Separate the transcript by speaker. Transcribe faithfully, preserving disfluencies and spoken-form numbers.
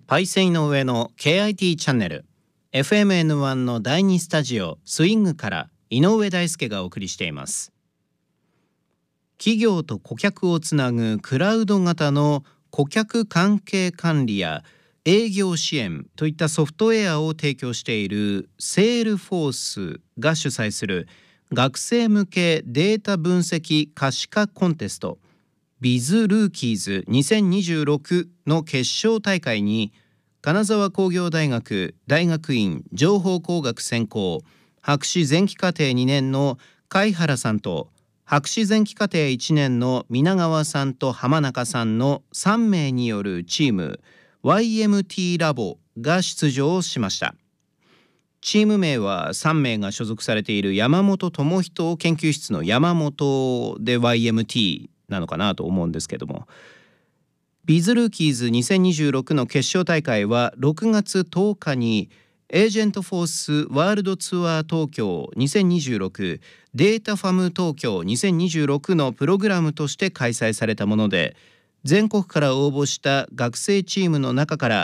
Speaker 1: パイセンの上の ケーアイティー チャンネル エフエムエヌワン のだいにスタジオスイングから井上大輔がお送りしています。企業と顧客をつなぐクラウド型の顧客関係管理や営業支援といったソフトウェアを提供しているセールフォースが主催する学生向けデータ分析可視化コンテストビズルーキーズにせんにじゅうろくの決勝大会に金沢工業大学大学院情報工学専攻博士前期課程にねんの貝原さんと博士前期課程いちねんの皆川さんと浜中さんのさんめいによるチーム ワイエムティー ラボが出場しました。チーム名はさんめいが所属されている山本智人研究室の山本で ワイエムティー なのかなと思うんですけども、ビズルーキーズにせんにじゅうろくの決勝大会はろくがつとおかにエージェントフォースワールドツアー東京にせんにじゅうろくデータファム東京にせんにじゅうろくのプログラムとして開催されたもので、全国から応募した学生チームの中から